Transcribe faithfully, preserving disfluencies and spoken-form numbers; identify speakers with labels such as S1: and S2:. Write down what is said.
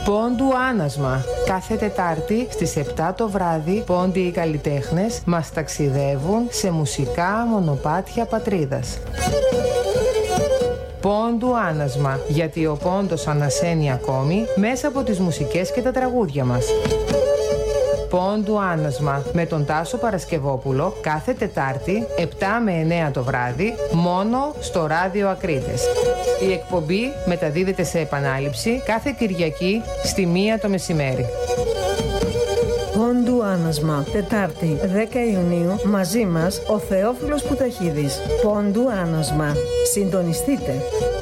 S1: Πόντου Άνασμα. Κάθε Τετάρτη στις επτά το βράδυ, πόντιοι οι καλλιτέχνες μας ταξιδεύουν σε μουσικά μονοπάτια πατρίδας. Πόντου Άνασμα, γιατί ο πόντος ανασένει ακόμη μέσα από τις μουσικές και τα τραγούδια μας. Πόντου Άνασμα με τον Τάσο Παρασκευόπουλο κάθε Τετάρτη επτά με εννέα το βράδυ μόνο στο Ράδιο Ακρίτες. Η εκπομπή μεταδίδεται σε επανάληψη κάθε Κυριακή στη μία το μεσημέρι.
S2: Πόντου Άνασμα, Τετάρτη δέκα Ιουνίου, μαζί μας ο Θεόφιλος Πουταχίδης. Πόντου Άνασμα. Συντονιστείτε.